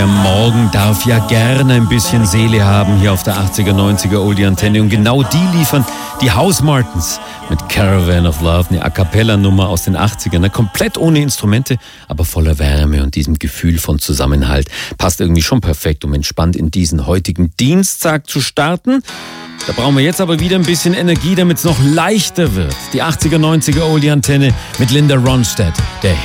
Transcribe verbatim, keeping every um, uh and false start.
Der Morgen darf ja gerne ein bisschen Seele haben hier auf der achtziger, neunziger Oldie Antenne. Und genau die liefern die House Martins mit Caravan of Love, eine A-Cappella-Nummer aus den achtzigern. Komplett ohne Instrumente, aber voller Wärme und diesem Gefühl von Zusammenhalt. Passt irgendwie schon perfekt, um entspannt in diesen heutigen Dienstag zu starten. Da brauchen wir jetzt aber wieder ein bisschen Energie, damit es noch leichter wird. Die achtziger, neunziger Oldie Antenne mit Linda Ronstadt. Der